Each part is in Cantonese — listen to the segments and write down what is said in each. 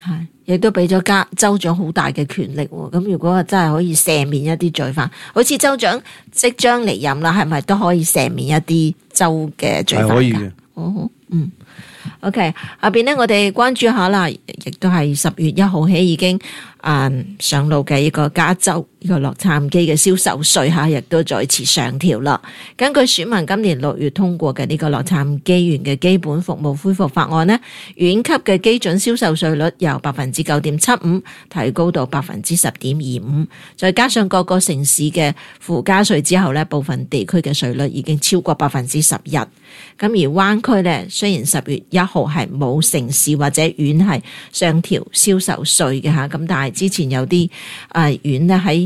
係，亦都俾咗州長好大嘅權力喎。咁如果真係可以赦免一啲罪犯，好似州長即將離任啦，係咪都可以赦免一啲州嘅罪犯㗎？ 係可以嘅。 OK， 下邊咧我哋關注下啦，亦都係10月1號起已經上路嘅呢個加州呢個洛杉磯嘅銷售稅嚇，亦都再次上調啦。根據選民今年6月通過嘅呢個洛杉磯縣嘅基本服務恢復法案呢，縣級嘅基準銷售稅率由 9.75% 提高到 10.25%， 再加上各個城市嘅附加稅之後呢，部分地區嘅稅率已經超過 11%。咁而灣區呢，雖然10月1號係冇城市或者縣係上調銷售稅嘅嚇，咁但係之前有啲縣呢喺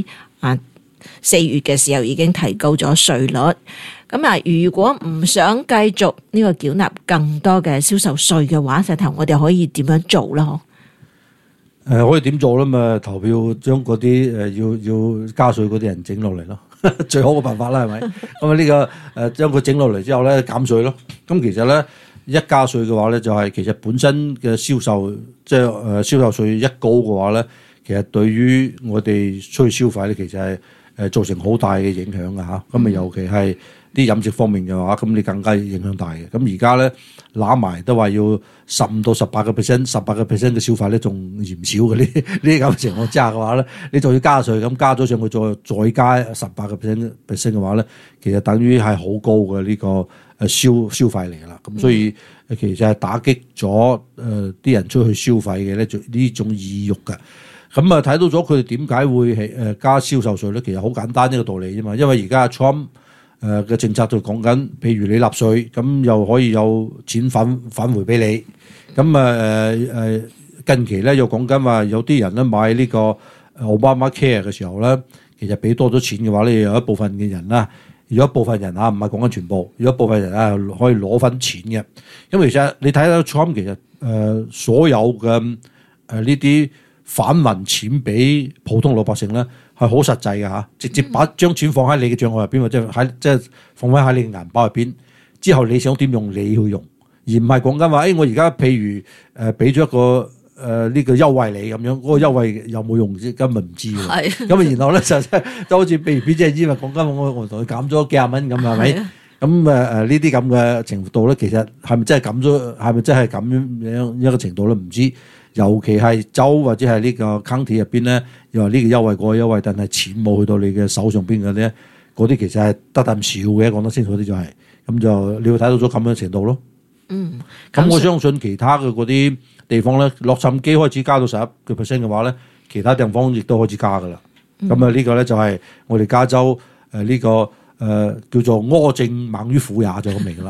4月嘅時候已經提高咗稅率。咁如果唔想繼續呢個繳納更多嘅銷售稅嘅話，石頭我哋可以點樣做啦？ 可以點做咧？咪投票將嗰啲要加稅嗰啲人整落嚟咯，最好嘅辦法啦，係咪？咁呢個將佢整落嚟之後咧，減稅咯。咁其實咧一加稅嘅話咧，就係其實本身嘅銷售即係銷售稅一高嘅話咧，其實對於我哋出去消費咧，其實係造成好大嘅影響嘅嚇。咁尤其係啲飲食方面嘅話，咁你更加影響大嘅。咁而家咧攬埋都話要15%到18%嘅消費咧，仲嫌少嘅呢啲咁嘅情況之下嘅話咧，你仲要加稅，咁加咗上去再加18%嘅話咧，其實等於係好高嘅呢個消費嚟㗎啦。咁所以其實係打擊咗啲人出去消費嘅咧呢種意欲嘅。咁睇到咗佢哋點解會係加銷售稅咧？其實好簡單一個道理啫嘛，因為而家 Trump 嘅政策就講緊，譬如你納稅，咁又可以有錢返回俾你。咁近期咧又講緊話，有啲人咧買呢個 Obamacare 嘅時候咧，其實俾多咗錢嘅話咧，有一部分嘅人啦，有一部分人唔係講緊全部，有一部分人可以攞翻錢嘅。咁其實你睇到 Trump 其實所有嘅呢啲返還錢俾普通老百姓咧，係好實際嘅嚇，直接將錢放喺你嘅帳戶入邊，或者即係放喺你嘅銀包入邊，之後你想點用你去用，而唔係講緊話，我而家譬如俾咗一個呢個優惠你咁樣，嗰個優惠有冇用啫？根本唔知喎。咁然後咧就好似譬如邊隻醫咪講緊我同佢減咗幾廿蚊咁係咪？咁呢啲咁嘅程度咧，其實係咪真係減咗？係咪真係咁樣一個程度咧？唔知。尤其係州或者係呢個 county 入邊咧，又話呢個優惠嗰個優惠，但係錢冇去到你嘅手上邊嘅咧，嗰啲其實係得啖少嘅，講得清楚啲就係、是，咁就你會睇到咗咁樣程度咯。咁我相信其他嘅嗰啲地方咧，洛杉磯開始加到11% 嘅話咧，其他地方亦都開始加噶啦。咁呢個咧就係我哋加州呢個叫做苛政猛於虎也就咁明噶啦。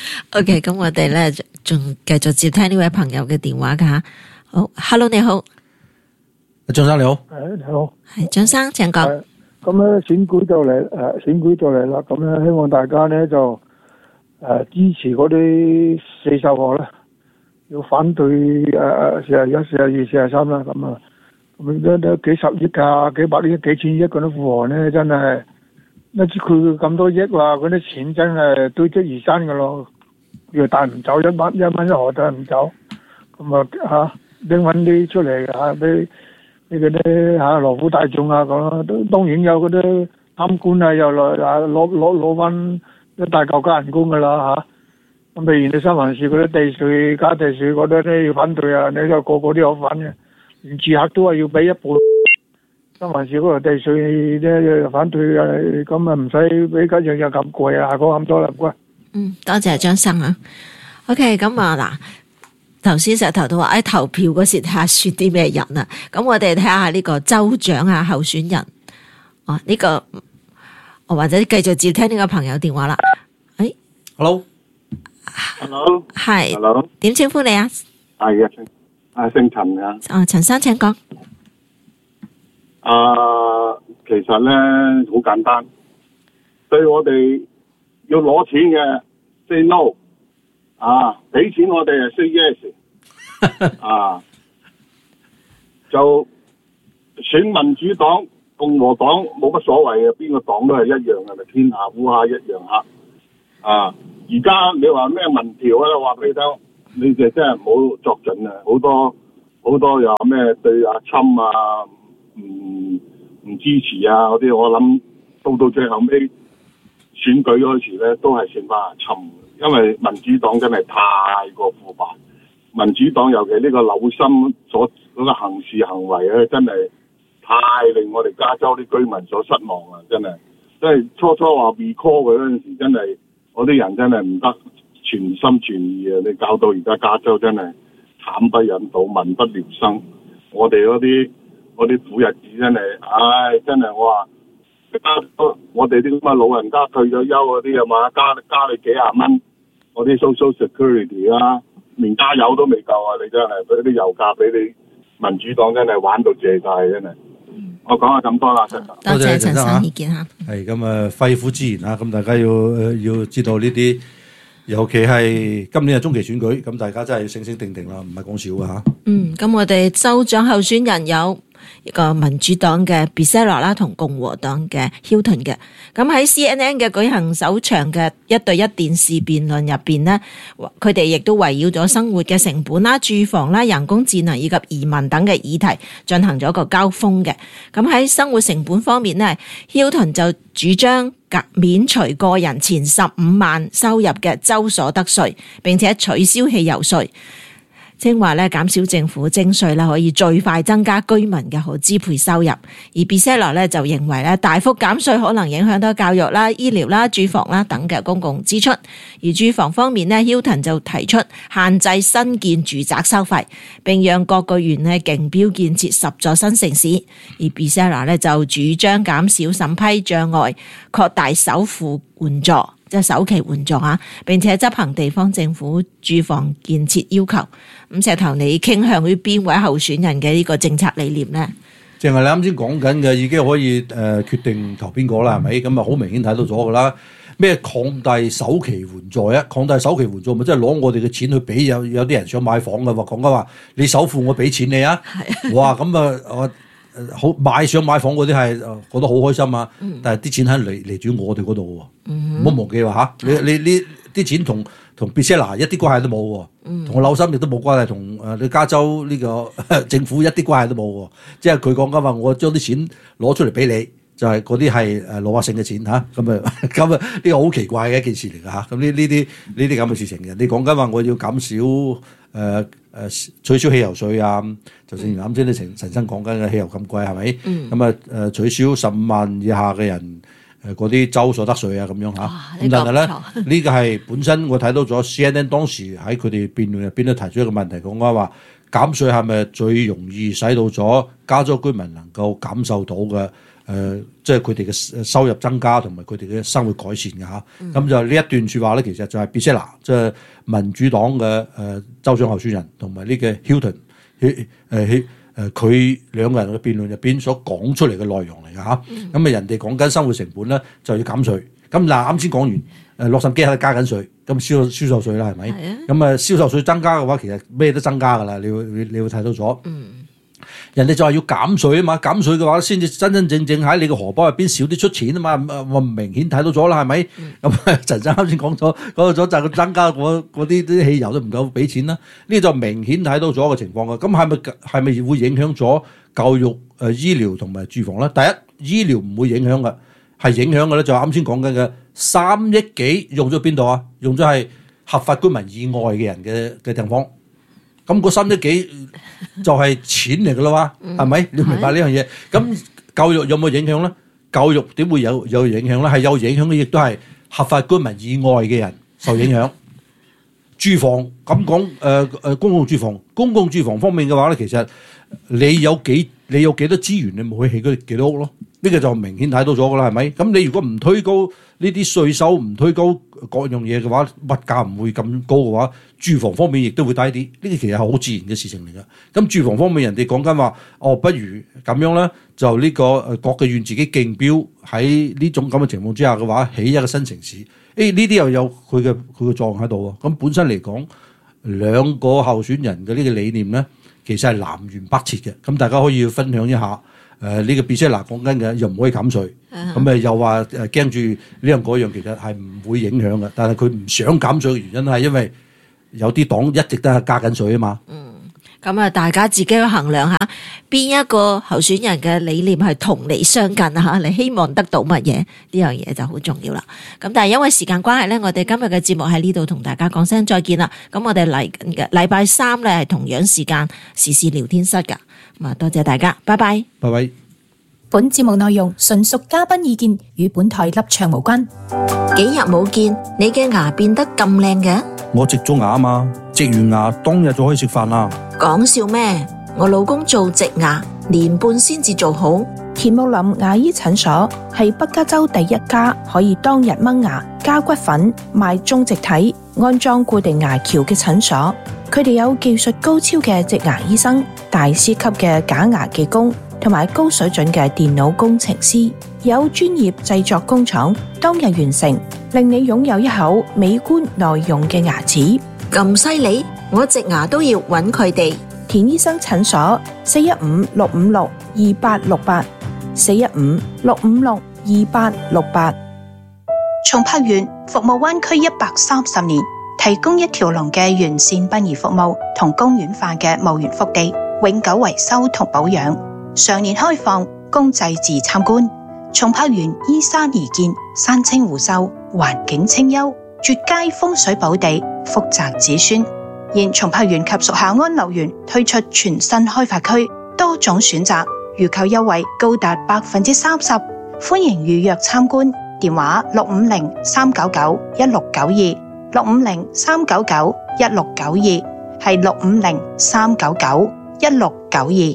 OK， 咁我哋咧仲繼續接聽呢位朋友嘅電話噶吓。好 ，Hello 你好， 張生你好， 你好， 係張生請講。 咁咧選舉就嚟啦，咁咧希望大家咧就支持嗰啲40項啦，要反對41、42、43啦，咁都幾十億啊，幾百億、幾千億嗰啲富豪咧，真係一知佢咁多億話，嗰啲錢真係堆積如山噶咯，又帶唔走，一蚊一毫帶唔走，咁拎翻啲出嚟俾嗰啲勞苦大眾啊咁，都當然有嗰啲貪官啊，又攞翻一大嚿加人工噶啦嚇。咁譬如你三藩市嗰啲地稅加地稅嗰啲咧要反對啊，你就個個都有份嘅，連住客都係要俾一半。三藩市嗰個地稅咧反對啊，咁唔使俾家樣又咁貴啊，講咁多啦唔該。 多謝張生啊。OK， 咁嗱。頭先石頭都話喺投票嗰時睇下選啲咩人啊，咁我哋睇下呢個州長候選人，呢個或者繼續接聽呢個朋友電話啦。 Hello， 係，點稱呼你啊？ 係嘅，姓陳㗎。 陳生請講。 其實咧好簡單，對我哋要攞錢嘅 say no。俾錢我哋係 say yes， 就選民主黨、共和黨冇乜所謂嘅，邊個黨都係一樣嘅，天下烏鴉一樣黑。而家你話咩民調啊？話俾你聽，你哋真係唔好作準啊！好多好多又話咩對阿侵啊唔支持啊嗰啲，我諗到最後尾選舉嗰時咧，都係選翻阿侵，因為民主黨真係太過腐敗，民主黨尤其呢個紐森所嗰個行事行為咧，真係太令我哋加州啲居民所失望啦，真係。即係初話 recall 佢嗰陣時，真係我啲人真係唔得全心全意啊！你搞到而家加州真係慘不忍睹，民不聊生。我哋嗰啲苦日子真係，真係我話我哋啲咁嘅老人家退咗休嗰啲啊嘛，加你幾廿蚊，我啲 social security 啊，連加油都未夠啊！你真係俾啲油價俾你民主黨真係玩到借晒，真係。我講下咁多啦， 多謝陳生意見嚇。 係咁啊，肺腑之言啊，咁大家要知道呢啲，尤其係今年係中期選舉，咁大家真係醒醒定定啦，唔係講笑啊嚇。 咁我哋州長候選人有一個民主黨嘅 Becerra 啦，同共和黨嘅 Hilton 嘅。咁喺 CNN 嘅舉行首場嘅1對1電視辯論入邊呢，佢哋亦都圍繞咗生活嘅成本啦、住房啦、人工智能以及移民等嘅議題進行咗一個交鋒嘅。咁喺生活成本方面呢， Hilton 就主張免除個人前15萬收入嘅州所得稅，並且取消汽油稅。稱話咧減少政府徵稅啦，可以最快增加居民嘅可支配收入。而 Becerra 咧就認為咧大幅減稅可能影響到教育啦、醫療啦、住房啦等嘅公共支出。而住房方面咧 ，Hilton 就提出限制新建住宅收費，並讓各個縣咧競標建設10座新城市。而 Becerra 咧就主張減少審批障礙，擴大首付援助。即係首期援助嚇，並且執行地方政府住房建設要求。咁石頭，你傾向於邊位候選人嘅呢個政策理念咧？ 淨係你啱先講緊嘅，已經可以決定投邊個啦，係咪？咁啊，好明顯睇到咗噶啦。咩擴大首期援助啊？擴大首期援助咪即係攞我哋嘅錢去俾有啲人想買房嘅話，講緊話你首付我俾錢你啊！哇，咁啊好想買房嗰啲係覺得好開心啊！但係啲錢喺嚟住我哋嗰度喎，唔好忘記話嚇，你啲錢同 Becerra 一啲關係都冇喎，同紐森亦都冇關係，同你加州呢個政府一啲關係都冇喎，即係佢講緊話我將啲錢攞出嚟俾你，就係嗰啲係老百姓嘅錢嚇，咁啊呢個好奇怪嘅一件事嚟㗎嚇，咁呢啲咁嘅事情嘅，你講緊話我要減少取消汽油稅啊，就正如啱先啲陳生講緊嘅汽油咁貴係咪？咁啊取消15萬以下嘅人嗰啲州所得稅啊咁樣嚇。咁但係咧呢個係本身我睇到咗 CNN 當時喺佢哋辯論入邊都提出一個問題，講緊話減稅係咪最容易使到咗加州居民能夠感受到嘅？即係佢哋嘅收入增加同埋佢哋嘅生活改善嘅嚇，咁就呢一段説話咧，其實就係 Becerra 即係民主黨嘅州長候選人同埋呢個 Hilton 佢兩個人嘅辯論入邊所講出嚟嘅內容嚟嘅嚇。咁啊人哋講緊生活成本咧就要減稅，咁嗱啱先講完洛杉磯喺度加緊稅，咁銷售稅啦係咪？咁啊銷售稅增加嘅話，其實咩都增加㗎啦，你會睇到咗。人哋就係要減稅啊嘛，減稅嘅話先至真真正正喺你個荷包入邊少啲出錢啊嘛，我明顯睇到咗啦，係咪？咁陳生啱先講咗就係佢增加嗰啲汽油都唔夠俾錢啦，呢就明顯睇到咗個情況嘅。咁係咪會影響咗教育、醫療同埋住房咧？第一，醫療唔會影響嘅，係影響嘅咧就係啱先講緊嘅3億幾用咗邊度啊？用咗係合法居民以外嘅人嘅地方。咁嗰3億幾就係錢嚟㗎啦嘛，係咪？你要明白呢樣嘢。咁教育有冇影響咧？教育點會有影響咧？係有影響嘅，亦都係合法居民以外嘅人受影響。住房咁講，公共住房方面嘅話咧，其實你有幾多資源，你咪可以起嗰幾多屋咯。呢個就明顯睇到咗㗎啦，係咪？咁你如果唔推高呢啲稅收，唔推高各樣嘢嘅話，物價唔會咁高嘅話，住房方面亦都會低啲。呢個其實係好自然嘅事情嚟㗎。咁住房方面，人哋講緊話，不如咁樣咧，就呢個各個縣自己競標喺呢種咁嘅情況之下嘅話，起一個新城市。呢啲又有佢嘅作用喺度喎。咁本身嚟講，兩個候選人嘅呢個理念咧，其實係南轅北轍嘅。咁大家可以分享一下。呢個 Becerra 講緊嘅又唔可以減稅，咁又話驚住呢樣嗰樣，其實係唔會影響嘅。但係佢唔想減稅嘅原因係因為有啲黨一直都係加緊稅啊嘛。 咁啊，大家自己去衡量下邊一個候選人嘅理念係同你相近啊，你希望得到乜嘢呢樣嘢就好重要啦。咁但係因為時間關係咧，我哋今日嘅節目喺呢度同大家講聲再見啦。咁我哋嚟緊嘅禮拜三咧係同樣時間時事聊天室噶。咁啊，多謝大家，拜拜。 拜拜。 本節目內容純屬嘉賓意見，與本台立場無關。 幾日冇見，你嘅牙變得咁靚嘅？ 我植咗牙啊嘛，植完牙當日就可以食飯啦。 講笑咩？我老公做植牙年半先至做好。 田木林牙醫診所係北加州第一家可以當日掹牙、加骨粉、賣中植體、安裝固定牙橋嘅診所。佢哋有技術高超嘅植牙醫生、大師級嘅假牙技工，同埋高水準嘅電腦工程師，有專業製作工廠，當日完成，令你擁有一口美觀耐用嘅牙齒。 咁犀利，我植牙都要揾佢哋。 田醫生診所415-656-2868 415-656-2868。松柏園服務灣區130年，提供一條龍嘅完善殯儀服務同公園化嘅墓園福地，永久維修同保養，常年開放供祭祀參觀。松柏園依山而建，山清湖秀，環境清幽，絕佳風水寶地，福澤子孫。現松柏園及屬下安樂園推出全新開發區，多種選擇，預購優惠高達30%，歡迎預約參觀。電話650-399-1692 650-399-1692係650-399-1692。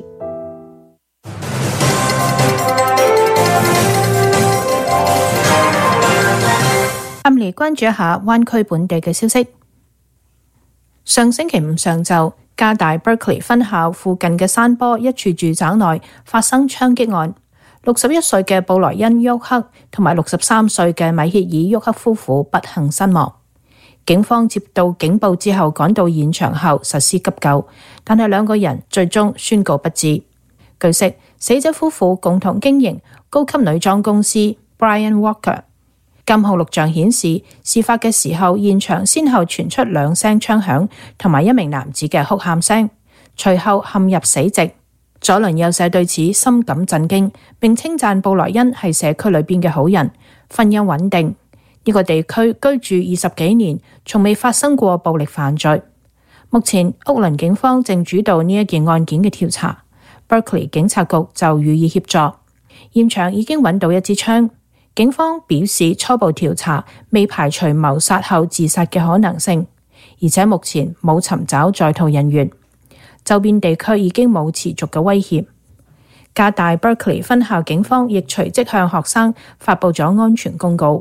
嚟關注一下灣區本地嘅消息。上星期五上晝，加大 Berkeley 分校附近嘅山坡一處住宅內發生槍擊案，61歲嘅布萊恩·沃克同埋63歲嘅米歇爾·沃克夫婦不幸身亡。警方接到警報之後趕到現場後實施急救，但係兩個人最終宣告不治。據悉，死者夫婦共同經營高級女裝公司 Brian Walker。監控錄像顯示，事發嘅時候現場先後傳出2聲槍響同埋一名男子嘅哭喊聲，隨後陷入死寂。左鄰右舍對此深感震驚，並稱讚布萊恩係社區裏邊嘅好人，婚姻穩定。呢個地區居住20幾年，從未發生過暴力犯罪。目前屋崙警方正主導呢一件案件嘅調查，Berkeley 警察局就予以協助。現場已經揾到一支槍。警方表示初步調查未排除謀殺後自殺嘅可能性，而且目前冇尋找在逃人員。周邊地區已經冇持續嘅威脅。加大 Berkeley 分校警方亦隨即向學生發佈咗安全公告。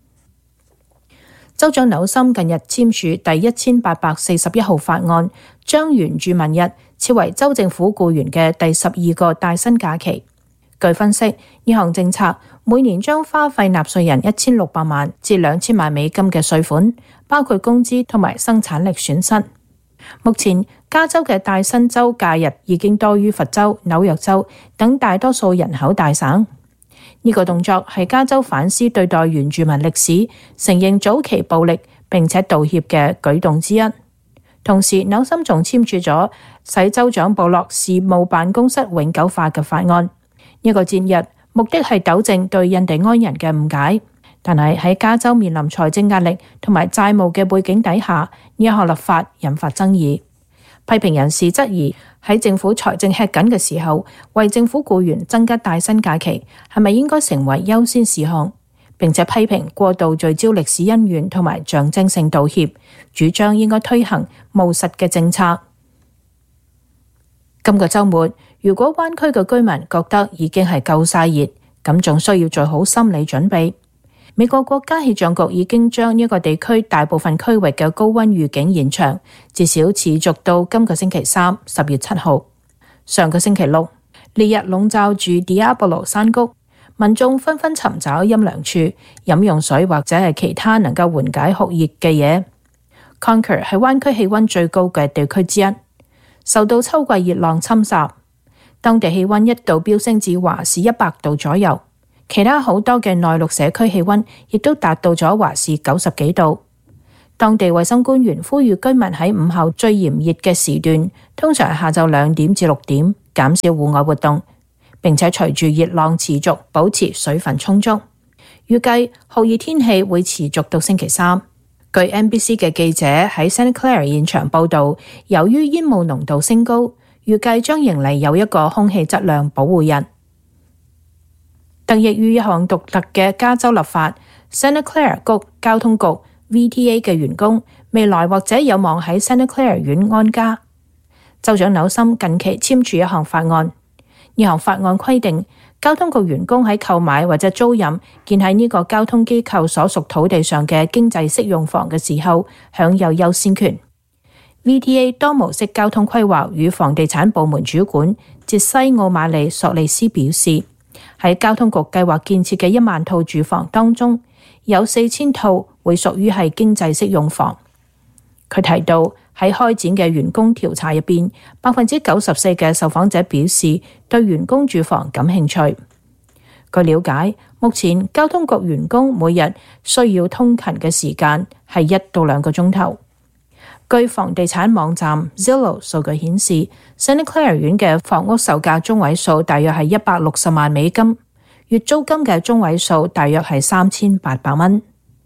州長紐森近日簽署第1841號法案，將原住民日設為州政府僱員嘅第12個帶薪假期。據分析，呢項政策每年將花費納稅人1600萬至2000萬美金嘅稅款，包括工資同埋生產力損失。目前加州嘅帶薪周假日已經多於佛州、紐約州等大多數人口大省。呢個動作係加州反思對待原住民歷史、承認早期暴力並且道歉嘅舉動之一。同時，紐森仲簽署咗使州長部落事務辦公室永久化嘅法案。呢個節日目的係糾正對印第安人嘅誤解，但係喺加州面臨財政壓力同埋債務嘅背景底下，呢一項立法引發爭議。批評人士質疑喺政府財政吃緊嘅時候，為政府僱員增加帶薪假期係咪應該成為優先事項，並且批評過度聚焦歷史恩怨同埋象徵性道歉，主張應該推行務實嘅政策。今個週末，如果灣區嘅居民覺得已經係夠晒熱，咁仲需要做好心理準備。美國國家氣象局已經將呢個地區大部分區域嘅高溫預警延長，至少持續到今個星期三10月7號。上個星期六，烈日籠罩住 Diablo 山谷，民眾紛紛尋找陰涼處飲用水或者係其他能夠緩解酷熱嘅嘢。Concord 係灣區氣溫最高嘅地區之一，受到秋季熱浪侵襲。當地氣溫一度飆升至華氏100度左右，其他好多嘅內陸社區氣溫亦都達到咗華氏90幾度。 當地衛生官員呼籲居民喺午後最炎熱嘅時段，通常係下晝2點至6點，減少戶外活動，並且隨住熱浪持續，保持水分充足。預計酷熱天氣會持續到星期3。據 NBC 嘅記者喺 Santa Clara 現場報導，由於煙霧濃度升高，預計將迎嚟有一個空氣質量保護日。得益於一項獨特嘅加州立法， Santa Clara 局交通局 VTA 嘅員工未來或者有望喺 Santa Clara 縣安家。州長紐森近期簽署一項法案，呢項法案規定交通局員工喺購買或者租賃建喺呢個交通機構所屬土地上嘅經濟適用房嘅時候，享有優先權。VTA 多模式交通規劃與房地產部門主管傑西奧馬利索利斯表示，喺交通局計劃建設嘅1萬套住房當中，有4000套會屬於係經濟適用房。佢提到喺開展嘅員工調查入邊，94%嘅受訪者表示對員工住房感興趣。據了解，目前交通局員工每日需要通勤嘅時間係1到2個鐘頭。據房地產網站 Zillow 數據顯示， Santa Clara 縣嘅房屋售價中位數大約係160萬美金，月租金嘅中位數大約係3800蚊。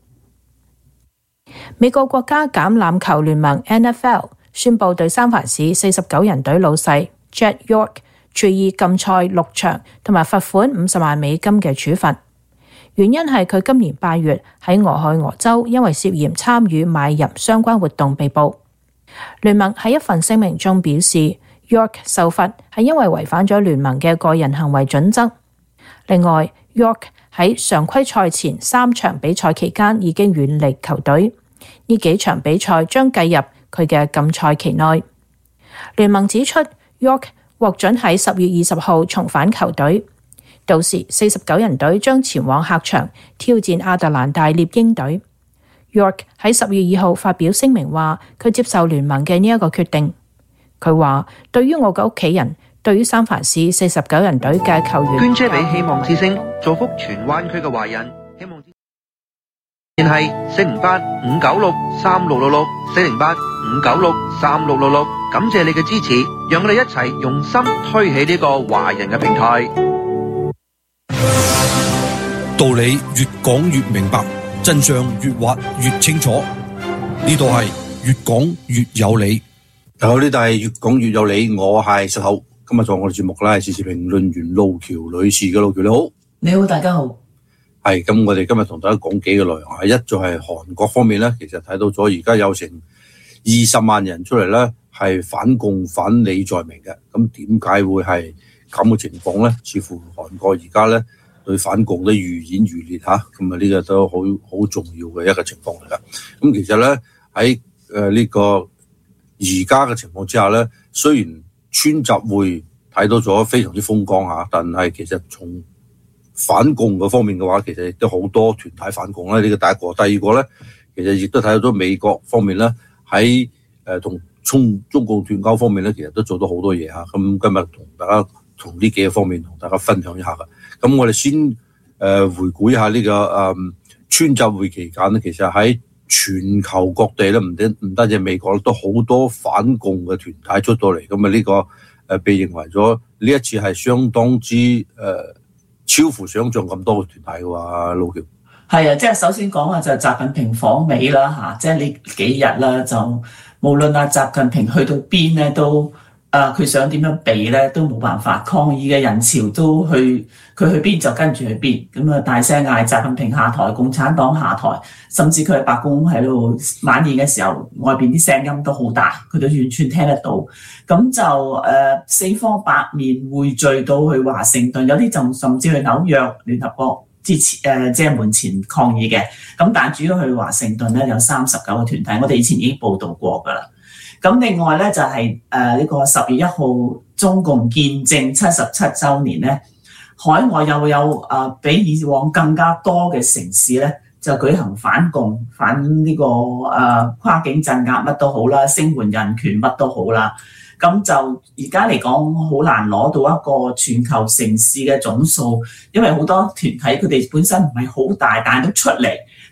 美國國家橄欖球聯盟 NFL 宣布對三藩市49人隊老細 Jed York 處以禁賽6場同埋罰款50萬美金嘅處罰，原因係佢今年8月喺俄亥俄州因為涉嫌參與買入相關活動被捕。聯盟喺一份聲明中表示， York 受罰係因為違反咗聯盟嘅個人行為準則。另外， York 喺常規賽前3場比賽期間已經遠離球隊，呢幾場比賽將計入佢嘅禁賽期內。聯盟指出， York 獲准喺10月20號重返球隊，到時49人隊將前往客場挑戰亞特蘭大獵鷹隊。York 喺10月2號發表聲明話，佢接受聯盟嘅呢一個決定。佢話，對於我嘅屋企人，對於三藩市49人隊嘅球員， 捐車俾希望之星，造福全灣區嘅華人。希望之星係408-596-3666 408-596-3666。感謝你嘅支持，讓我哋一齊用心推起呢個華人嘅平台。 道理越講越明白，真相越挖越清楚。呢度係越講越有理。 好，呢度係越講越有理，我係石頭。今日做我哋節目咧係時事評論員路橋女士嘅。路橋你好。 你好，大家好。 係咁，我哋今日同大家講幾個內容啊。一就係韓國方面咧，其實睇到咗而家有成20萬人出嚟咧，係反共反李在明嘅。咁點解會係咁嘅情況咧？似乎韓國而家咧對反共都愈演愈烈嚇。咁啊，呢個都好重要嘅一個情況嚟噶。咁其實咧喺呢個而家嘅情況之下咧，雖然川習會睇到咗非常之風光嚇，但係其實從反共嗰方面嘅話，其實亦都好多團體反共咧。呢個第一個，第二個咧，其實亦都睇到咗美國方面咧喺同中共斷交方面咧，其實都做到好多嘢嚇。咁今日同大家從呢幾個方面同大家分享一下嘅。咁我哋先回顧一下呢個川習會期間咧，其實喺全球各地咧，唔單止美國都好多反共嘅團體出到嚟。咁啊，呢個被認為咗呢一次係相當之超乎想象咁多嘅團體嘅話，路橋係啊，即係首先講下就係習近平訪美啦嚇，即係呢幾日啦，就無論阿習近平去到邊咧，都佢想點樣避咧都冇辦法，抗議嘅人潮都佢去邊就跟住去邊，咁啊大聲嗌習近平下台，共產黨下台，甚至佢喺白宮喺度晚宴嘅時候，外邊啲聲音都好大，佢都完全聽得到。咁就四方八面匯聚到去華盛頓，有啲就甚至去紐約聯合國支持即係門前抗議嘅。咁但係主要去華盛頓咧有39個團體，我哋以前已經報導過㗎啦。咁另外咧就係呢個10月1號中共建政77週年咧，海外又有比以往更加多嘅城市咧就舉行反共反呢個跨境鎮壓乜都好啦，聲援人權乜都好啦。咁就而家嚟講好難攞到一個全球城市嘅總數，因為好多團體佢哋本身唔係好大，但係都出嚟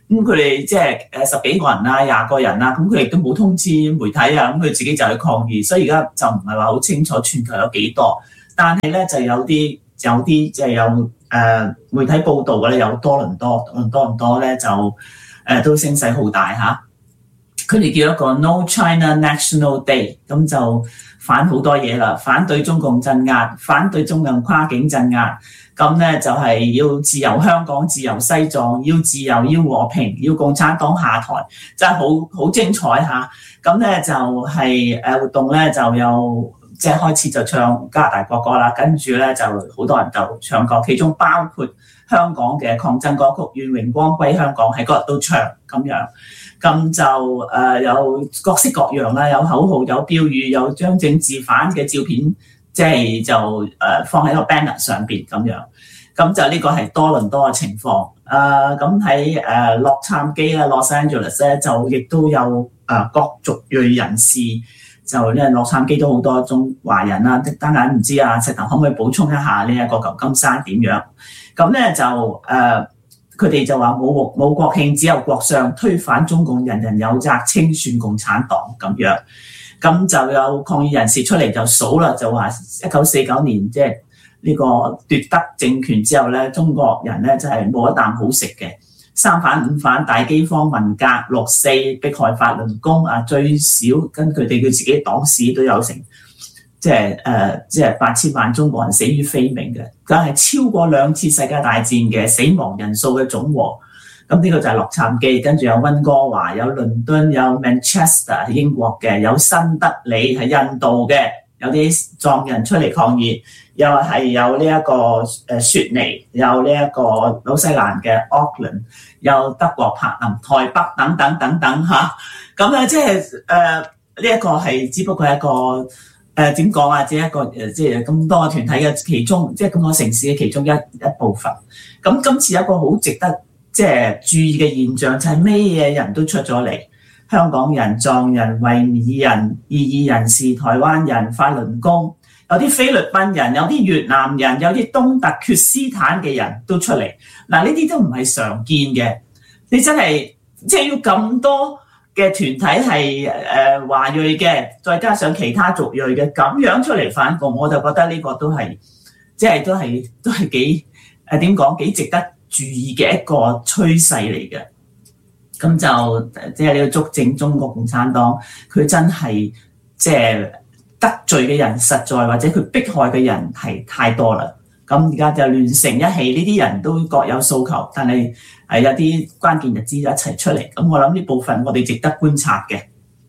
咁佢哋即係10幾個人啊、20個人啊，咁佢亦都冇通知媒體啊，咁佢自己就去抗議，所以而家就唔係話好清楚全球有幾多，但係咧就有啲即係有媒體報道嘅咧，有多倫多咧就都聲勢浩大嚇。佢哋叫一個 No China National Day， 咁就反好多嘢啦，反對中共鎮壓，反對中共跨境鎮壓，咁咧就係要自由香港、自由西藏，要自由、要和平，要共產黨下台，真係好精彩嚇。咁咧就係活動咧就有即係開始就唱加拿大國歌啦，跟住咧就好多人就唱歌，其中包括香港嘅抗爭歌曲《願榮光歸香港》，喺嗰日都唱咁樣。咁就有各式各樣啦，有口號、有標語、有將政治犯嘅照片，即係就放喺個 banner 上邊咁樣。咁就呢個係多倫多嘅情況。咁喺洛杉磯啦 Los Angeles 咧，就亦都有各族裔人士，就因為洛杉磯都好多中華人啦。單眼唔知石頭可唔可以補充一下呢一個舊金山點樣？咁咧就佢哋就話冇國慶，只有國殤，推反中共，人人有責，清算共產黨咁樣。咁就有抗議人士出嚟就數啦，就話1949年即係呢個奪得政權之後咧，中國人咧就係冇一啖好食嘅。3反5反大饑荒、文革、6·4迫害法輪功啊，最少跟佢自己黨史都有成。即係8000萬中國人死於非命嘅，梗係超過2次世界大戰嘅死亡人數嘅總和。咁呢個就係洛杉磯，跟住有溫哥華、有倫敦、有 Manchester 係英國嘅，有新德里係印度嘅，有啲藏人出嚟抗議，又係有呢一個雪梨，有呢一個紐西蘭嘅 Auckland， 有德國柏林、台北等等嚇。咁咧即係呢一個係只不過係一個。點講啊？即係一個即係咁多個團體嘅其中，即係咁多城市嘅其中一部分。咁今次有一個好值得即係注意嘅現象，就係咩嘢人都出咗嚟，香港人、藏人、維吾爾人、異議人士、台灣人、法輪功，有啲菲律賓人，有啲越南人，有啲東突厥斯坦嘅人都出嚟。嗱，呢啲都唔係常見嘅。你真係即係要咁多嘅團體係華裔嘅，再加上其他族裔嘅咁樣出嚟反共，我就覺得呢個都係即係都係幾點講幾值得注意嘅一個趨勢嚟嘅。咁就即係你要捉正中國共產黨，佢真係即係得罪嘅人實在，或者佢迫害嘅人係太多啦。咁而家就亂成一氣，呢啲人都各有訴求，但係有啲關鍵日子就一齊出嚟。咁我諗呢部分我哋值得觀察嘅。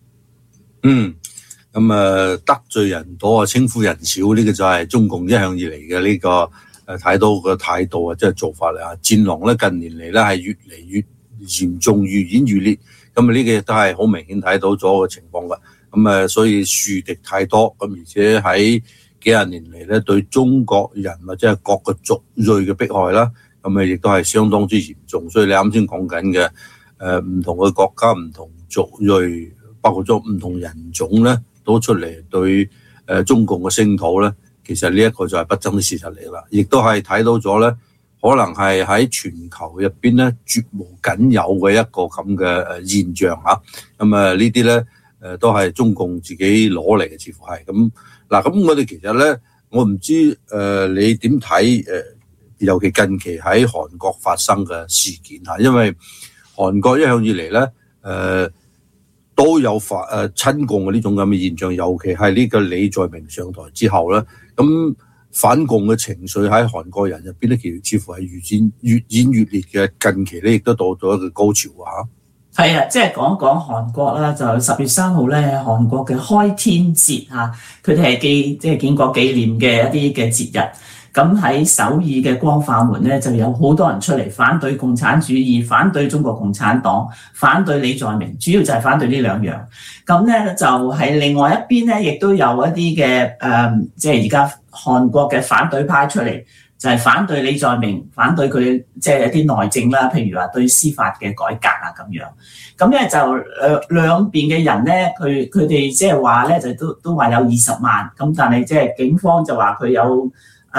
咁得罪人多啊，稱呼人少，呢個就係中共一向以嚟嘅呢個睇到嘅態度啊，即係做法嚟啊。戰狼咧近年嚟咧係越嚟越嚴重，愈演愈烈。咁呢個亦都係好明顯睇到咗個情況㗎。咁所以樹敵太多，咁而且喺幾廿年嚟咧，對中國人或者係各個族裔嘅迫害啦，咁亦都係相當之嚴重。所以你啱先講緊嘅唔同嘅國家、唔同族裔，包括咗唔同人種咧，都出嚟對中共嘅聲討咧，其實呢一個就係不爭嘅事實嚟啦。亦都係睇到咗咧，可能係喺全球入邊咧絕無僅有嘅一個咁嘅現象嚇。咁呢啲咧都係中共自己攞嚟嘅，似乎係咁。嗱，咁我哋其實咧，我唔知你點睇尤其近期喺韓國發生嘅事件嚇，因為韓國一向以嚟咧都有親共嘅呢種咁嘅現象，尤其係呢個李在明上台之後咧，咁反共嘅情緒喺韓國人入邊咧，其實似乎係越演越烈嘅。近期咧，亦都到咗一個高潮嚇。 係啊，即係講韓國啦，就10月3號咧，韓國嘅開天節嚇，佢哋係即係建國紀念嘅一啲嘅節日。咁喺首爾嘅光化門咧，就有好多人出嚟反對共產主義，反對中國共產黨，反對李在明，主要就係反對呢兩樣。咁咧就喺另外一邊咧，亦都有一啲嘅即係而家韓國嘅反對派出嚟就係反對李在明，反對佢即係一啲內政啦，譬如話對司法嘅改革啊咁樣。咁咧就兩邊嘅人咧，佢哋即係話咧就都話有20萬，咁但係即係警方就話佢有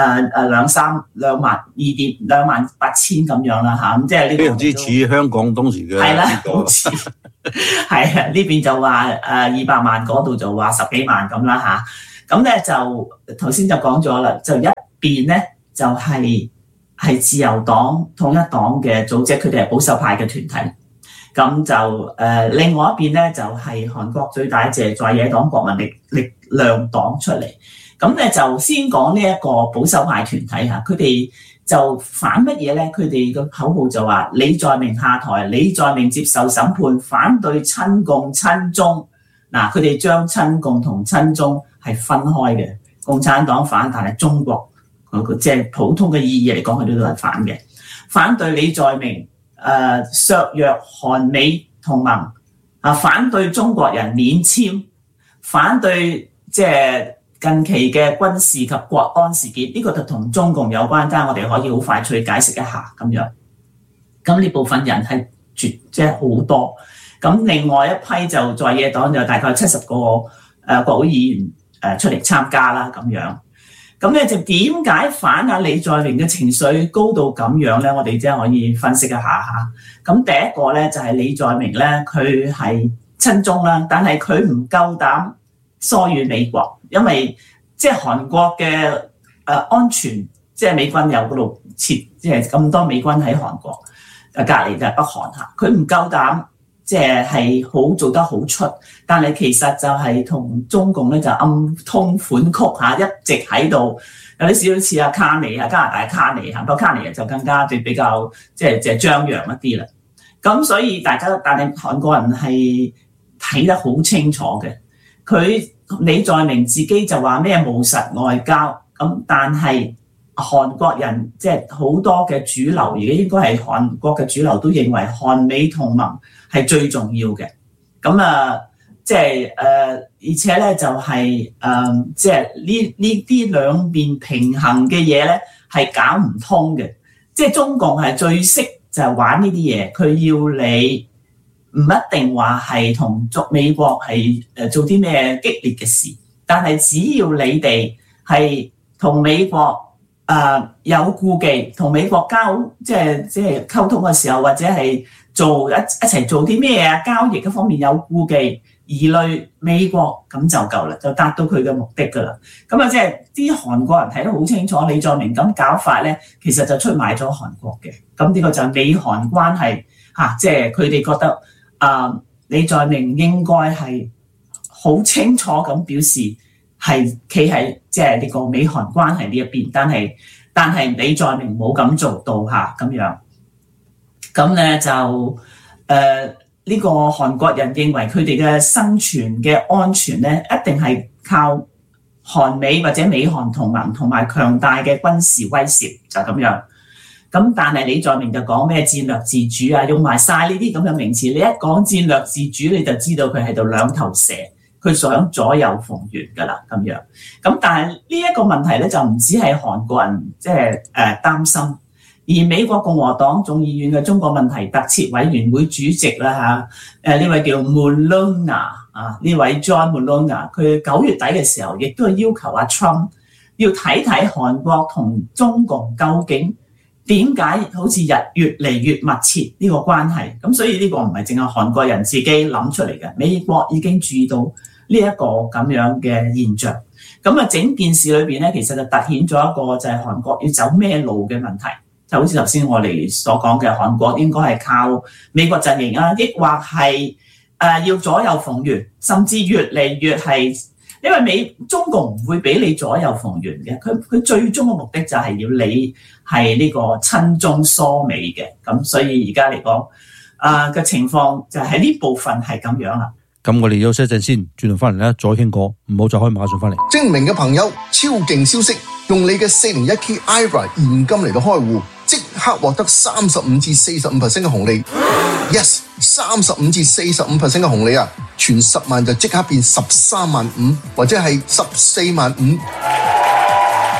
2萬8千咁樣啦嚇，咁即係呢個非常之似香港當時嘅係啦，好似係啊，呢邊就話200萬，嗰度就話10幾萬咁啦嚇。咁咧就頭先就講咗啦，就一邊咧就係自由黨統一黨嘅組織，佢哋係保守派嘅團體。咁就另外一邊咧就係韓國最大隻在野黨國民力量黨出嚟。咁咧就先講呢一個保守派團體嚇，佢哋就反乜嘢咧？佢哋個口號就話李在明下台，李在明接受審判，反對親共親中。嗱，佢哋將親共同親中係分開嘅，共產黨反，但係中國即係普通嘅意義嚟講，佢哋都係反嘅。反對李在明削弱韓美同盟啊，反對中國人免簽，反對即係近期嘅軍事及國安事件，呢個就同中共有關，但係我哋可以好快脆解釋一下咁樣。咁呢部分人係即係好多。咁另外一批就在野黨就大概70個國會議員出嚟參加啦咁樣。咁咧就點解反李在明嘅情緒高到咁樣咧？我哋即係可以分析一下嚇。咁第一個咧就係李在明咧，佢係親中啦，但係佢唔夠膽疏遠美國，因為即係韓國嘅安全，即係美軍有嗰度設，即係咁多美軍喺韓國隔離就係北韓嚇，佢唔夠膽。即係好做得好出，但係其實就係同中共咧就暗通款曲嚇，一直喺度有啲少少似阿卡尼啊，加拿大卡尼嚇，不過卡尼就更加比較即係張揚一啲啦。咁所以大家但係韓國人係睇得好清楚嘅，佢李在明自己就話咩務實外交咁，但係韓國人即係好多嘅主流，而家應該係韓國嘅主流都認為韓美同盟係最重要嘅。咁即係而且咧就係即係呢啲兩邊平衡嘅嘢咧係搞唔通嘅。即係中共係最識就係玩呢啲嘢，佢要你唔一定話係同美國係做啲咩激烈嘅事，但係只要你哋係同美國有顧忌，同美國即係溝通嘅時候，或者係做一齊做啲咩啊交易嘅方面有顧忌，疑慮美國咁就夠啦，就達到佢嘅目的噶啦。咁即係啲韓國人睇得好清楚，李在明咁搞法咧，其實就出賣咗韓國嘅。咁呢個就係美韓關係嚇，即係佢哋覺得李在明應該係好清楚咁表示。係企喺即係呢個美韓關係呢一邊，但係李在明冇咁做到嚇咁樣，咁咧就呢個韓國人認為佢哋嘅生存嘅安全咧，一定係靠韓美或者美韓同盟同埋強大嘅軍事威懾就咁樣。咁但係李在明就講咩戰略自主啊，用埋晒呢啲咁嘅名詞。你一講戰略自主，你就知道佢喺度兩頭蛇。佢想左右逢源㗎啦，咁樣。咁但係呢一個問題咧，就唔止係韓國人即係擔心，而美國共和黨眾議院嘅中國問題特設委員會主席啦嚇，呢位叫 Mulroney 啊，呢位 John Mulroney， 佢9月底嘅時候，亦都係要求阿 Trump 要睇睇韓國同中共究竟點解好似越嚟越密切呢個關係。咁所以呢個唔係淨係韓國人自己諗出嚟嘅，美國已經注意到呢一個咁樣嘅現象。咁整件事裏邊咧，其實就凸顯咗一個就係韓國要走咩路嘅問題。就好似頭先我哋所講嘅，韓國應該係靠美國陣營啊，抑或係要左右逢源，甚至越嚟越係，因為中共唔會俾你左右逢源嘅，佢最終嘅目的就係要你係呢個親中疏美嘅。咁所以而家嚟講嘅情況就喺呢部分係咁樣啦。 咁我哋休息一陣先，轉頭翻嚟咧再傾過，唔好再開馬上翻嚟。 精明嘅朋友，超勁消息，用你嘅401k IRA 現金嚟到開戶，即刻獲得35%至45%嘅紅利。Yes， 35%至45%嘅紅利啊！存10萬就即刻變13萬5，或者係14萬5。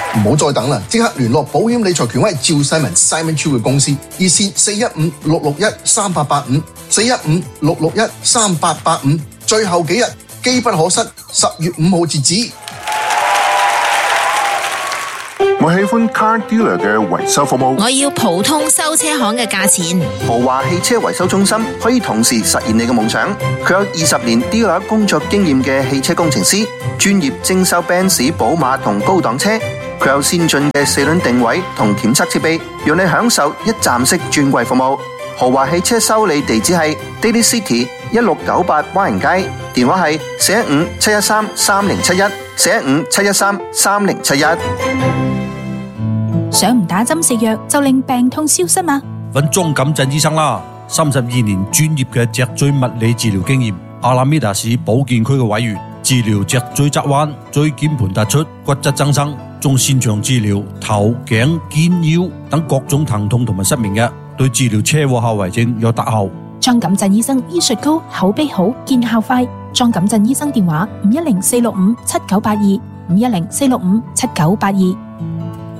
唔好再等啦，即刻聯絡保險理財權威趙世文 Simon Chu 嘅公司，熱線415-661-3885，415-661-3885，最後幾日機不可失，10月5號截止。 我喜歡 Car Dealer 嘅維修服務。 我要普通修車行嘅價錢。 豪華汽車維修中心可以同時實現你嘅夢想。佢有20年 dealer 工作經驗嘅汽車工程師，專業徵收 Benz、寶馬同高檔車。佢有先進嘅4輪定位同檢測設備，讓你享受一站式專櫃服務。豪華汽車修理地址係 Daly City 1698灣人街，電話係415-713-3071，415-713-3071。 想唔打針食藥就令病痛消失嗎？ 揾莊錦振醫生啦，32年專業嘅脊椎物理治療經驗，阿拉米達市保健區嘅委員，治療脊椎側彎、椎間盤突出、骨質增生，仲擅長治療頭、頸、肩、腰等各種疼痛同埋失眠嘅，對治療車禍後遺症有特效。 莊錦振醫生醫術高，口碑好，見效快。莊錦振醫生電話510-465-7982，510-465-7982。